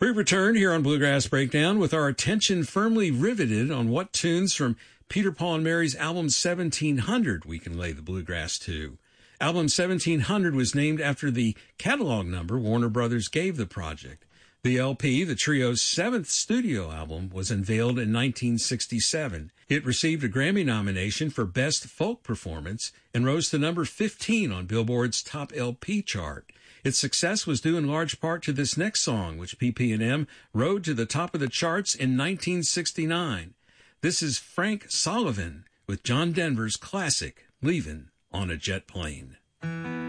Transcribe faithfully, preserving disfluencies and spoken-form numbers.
We return here on Bluegrass Breakdown with our attention firmly riveted on what tunes from Peter, Paul, and Mary's album seventeen hundred we can lay the bluegrass to. Album seventeen hundred was named after the catalog number Warner Brothers gave the project. The L P, the trio's seventh studio album, was unveiled in nineteen sixty-seven. It received a Grammy nomination for Best Folk Performance and rose to number fifteen on Billboard's Top L P chart. Its success was due in large part to this next song, which P P and M rode to the top of the charts in nineteen sixty-nine. This is Frank Sullivan with John Denver's classic, Leavin' on a Jet Plane.